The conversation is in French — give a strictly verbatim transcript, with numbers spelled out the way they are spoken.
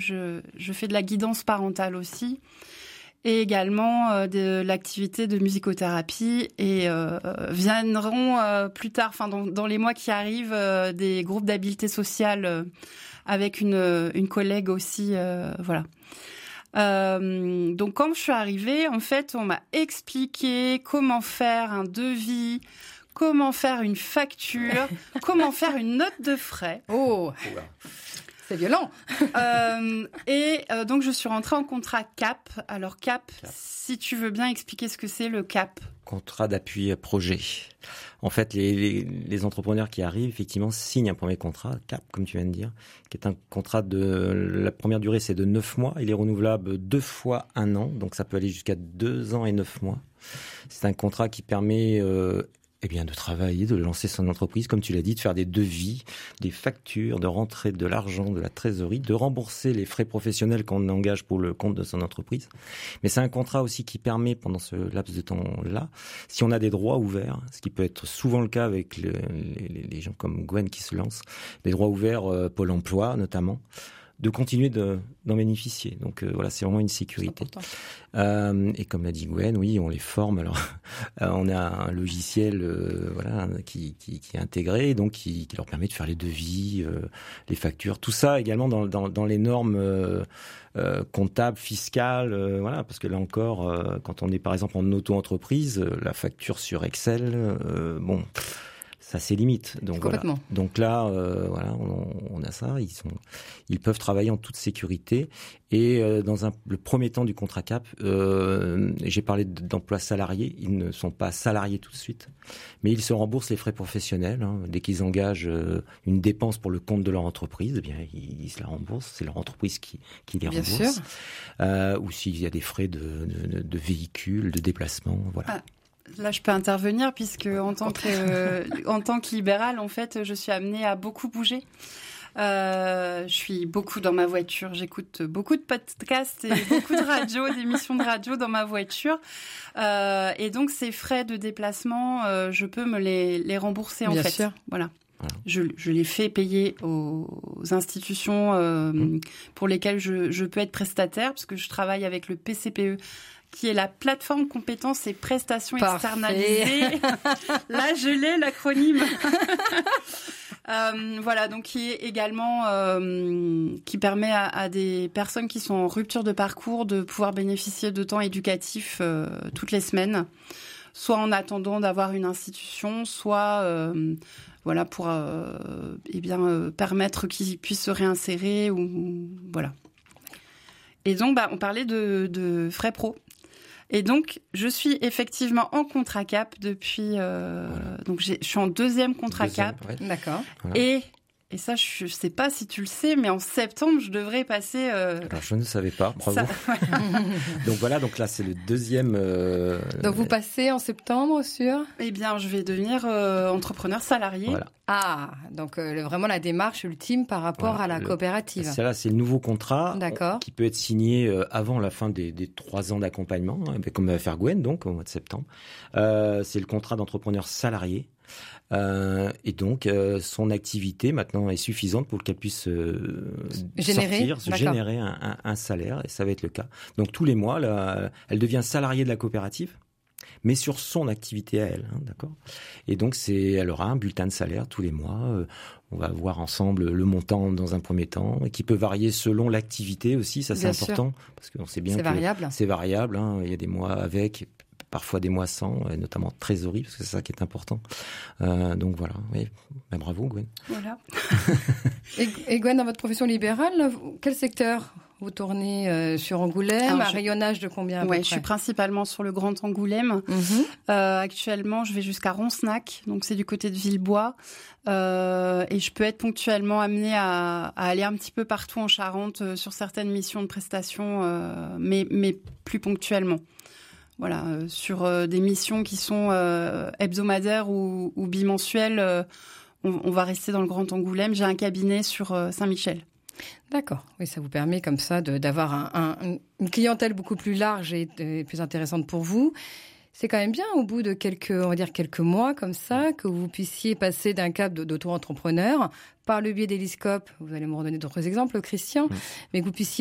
je, je fais de la guidance parentale aussi. Et également euh, de l'activité de musicothérapie. Et euh, viendront euh, plus tard, enfin dans, dans les mois qui arrivent, euh, des groupes d'habileté sociale euh, avec une, une collègue aussi. Euh, voilà. Euh, donc quand je suis arrivée, en fait, on m'a expliqué comment faire un devis, comment faire une facture, comment faire une note de frais. Oh, c'est violent. euh, et euh, donc je suis rentrée en contrat C A P. Alors C A P, C A P, si tu veux bien expliquer ce que c'est le C A P. Contrat d'appui à projet. En fait, les, les, les entrepreneurs qui arrivent, effectivement, signent un premier contrat, C A P, comme tu viens de dire, qui est un contrat de... La première durée, c'est de neuf mois. Il est renouvelable deux fois un an, donc ça peut aller jusqu'à deux ans et neuf mois. C'est un contrat qui permet... Euh, Eh bien, de travailler, de lancer son entreprise, comme tu l'as dit, de faire des devis, des factures, de rentrer de l'argent, de la trésorerie, de rembourser les frais professionnels qu'on engage pour le compte de son entreprise. Mais c'est un contrat aussi qui permet, pendant ce laps de temps-là, si on a des droits ouverts, ce qui peut être souvent le cas avec le, les, les gens comme Gwen qui se lancent, des droits ouverts, euh, Pôle emploi notamment, de continuer de, d'en bénéficier. Donc euh, voilà, c'est vraiment une sécurité. Euh, et comme l'a dit Gwen, oui, on les forme. Alors, euh, on a un logiciel, euh, voilà, qui, qui, qui est intégré, donc qui, qui leur permet de faire les devis, euh, les factures, tout ça également dans, dans, dans les normes euh, euh, comptables, fiscales, euh, voilà, parce que là encore, euh, quand on est par exemple en auto-entreprise, euh, la facture sur Excel, euh, bon. Ça c'est limite. Donc complètement. Voilà. Donc là, euh, voilà, on, on a ça. Ils sont, ils peuvent travailler en toute sécurité. Et euh, dans un, le premier temps du contrat C A P, euh, j'ai parlé d'emploi salarié. Ils ne sont pas salariés tout de suite, mais ils se remboursent les frais professionnels hein. Dès qu'ils engagent euh, une dépense pour le compte de leur entreprise. Eh bien, ils, ils se la remboursent. C'est leur entreprise qui, qui les Bien rembourse. Sûr. Euh, ou s'il y a des frais de, de, de véhicules, de déplacement, voilà. Ah. Là, je peux intervenir puisque en tant que euh, en tant que libérale, en fait, je suis amenée à beaucoup bouger. Euh, je suis beaucoup dans ma voiture. J'écoute beaucoup de podcasts et beaucoup de radio, d'émissions de radio dans ma voiture. Euh, et donc, ces frais de déplacement, euh, je peux me les, les rembourser en Bien fait. sûr. Voilà. Voilà. Je, je les fais payer aux institutions euh, mmh. pour lesquelles je, je peux être prestataire, parce que je travaille avec le P C P E, qui est la plateforme compétences et prestations Parfait. Externalisées. Là, je l'ai, l'acronyme. euh, voilà, donc qui est également euh, qui permet à, à des personnes qui sont en rupture de parcours de pouvoir bénéficier de temps éducatif euh, toutes les semaines, soit en attendant d'avoir une institution, soit euh, voilà pour euh, eh bien euh, permettre qu'ils puissent se réinsérer ou voilà. Et donc, bah, on parlait de, de frais pro. Et donc, je suis effectivement en contrat C A P depuis... Euh, voilà. Donc, j'ai, je suis en deuxième contrat deuxième, C A P. Ouais. D'accord. Voilà. Et, et ça, je ne sais pas si tu le sais, mais en septembre, je devrais passer... Euh, Alors, je ne savais pas, bravo. Ça, ouais. Donc voilà, donc là, c'est le deuxième... Euh, donc, vous passez en septembre sur... Eh bien, je vais devenir euh, entrepreneur salarié. Voilà. Ah, donc euh, vraiment la démarche ultime par rapport voilà, à la le, coopérative. C'est là, c'est le nouveau contrat D'accord. On, qui peut être signé euh, avant la fin des, des trois ans d'accompagnement, hein, comme va faire Gwen, donc au mois de septembre. Euh, c'est le contrat d'entrepreneur salarié. Euh, et donc, euh, son activité maintenant est suffisante pour qu'elle puisse euh, générer, sortir, se générer un, un, un salaire, et ça va être le cas. Donc tous les mois, là, elle devient salariée de la coopérative, mais sur son activité à elle, hein, d'accord. Et donc c'est, elle aura un bulletin de salaire tous les mois. Euh, on va voir ensemble le montant dans un premier temps, et qui peut varier selon l'activité aussi. Ça c'est bien important sûr. Parce qu'on sait bien c'est que variable. c'est variable. Hein, il y a des mois avec, parfois des mois sans, et notamment trésorerie, parce que c'est ça qui est important. Euh, donc voilà. Oui, ben, bravo Gwen. Voilà. et, et Gwen, dans votre profession libérale, quel secteur vous tournez euh, sur Angoulême, Alors, un je... rayonnage de combien à ouais, peu près? Je suis principalement sur le Grand Angoulême. Mm-hmm. Euh, actuellement, je vais jusqu'à Roncenac, donc c'est du côté de Villebois. Euh, et je peux être ponctuellement amenée à, à aller un petit peu partout en Charente euh, sur certaines missions de prestations, euh, mais, mais plus ponctuellement. Voilà, euh, sur euh, des missions qui sont euh, hebdomadaires ou, ou bimensuelles, euh, on, on va rester dans le Grand Angoulême. J'ai un cabinet sur euh, Saint-Michel. D'accord. Oui, ça vous permet comme ça de, d'avoir un, un, une clientèle beaucoup plus large et, et plus intéressante pour vous. C'est quand même bien, au bout de quelques, on va dire quelques mois comme ça, que vous puissiez passer d'un cap d'auto-entrepreneur par le biais d'Eliscope. Vous allez me redonner d'autres exemples, Christian, mmh. mais que vous puissiez